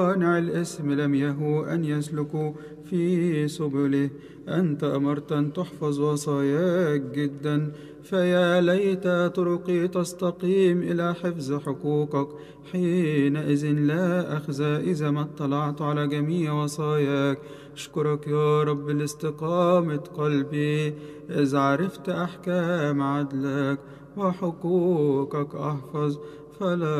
صانع الإثم لم يهو أن يسلكوا في سبله. أنت أمرت أن تحفظ وصاياك جدا، فيا ليت طرقي تستقيم إلى حفظ حقوقك. حينئذ لا أخزى إذا ما اطلعت على جميع وصاياك. أشكرك يا رب لاستقامة قلبي، إذ عرفت أحكام عدلك وحقوقك أحفظ، فلا